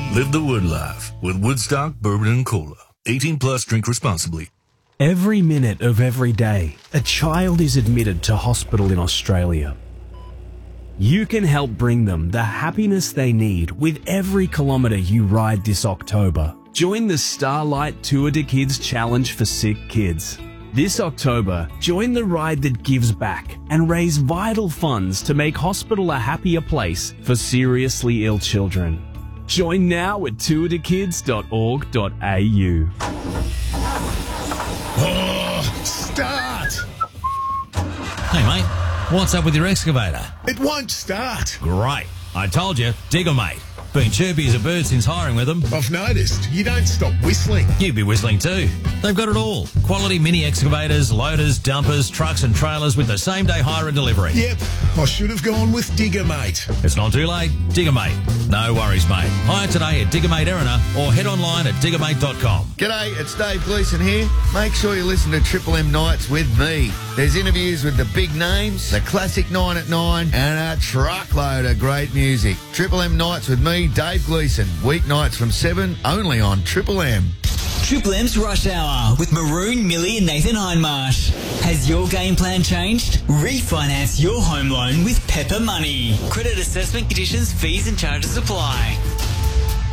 Live the Wood life with Woodstock Bourbon and Cola. 18 plus, drink responsibly. Every minute of every day, a child is admitted to hospital in Australia. You can help bring them the happiness they need with every kilometre you ride this October. Join the Starlight Tour de Kids Challenge for sick kids. This October, join the ride that gives back and raise vital funds to make hospital a happier place for seriously ill children. Join now at tourdekids.org.au. Oh, start! Hey mate, what's up with your excavator? It won't start. Great. I told you, Digger Mate. Been chirpy as a bird since hiring with them. I've noticed you don't stop whistling. You'd be whistling too. They've got it all. Quality mini excavators, loaders, dumpers, trucks and trailers with the same day hire and delivery. Yep, I should have gone with Digger Mate. It's not too late. Digger Mate. No worries, mate. Hire today at Digger Mate Erina or head online at diggermate.com. G'day, it's Dave Gleeson here. Make sure you listen to Triple M Nights with me. There's interviews with the big names, the classic 9 at 9, and a truckload of great music. Triple M Nights with me, Dave Gleeson. Weeknights from 7, only on Triple M. Triple M's Rush Hour with Maroon, Millie and Nathan Hindmarsh. Has your game plan changed? Refinance your home loan with Pepper Money. Credit assessment conditions, fees and charges apply.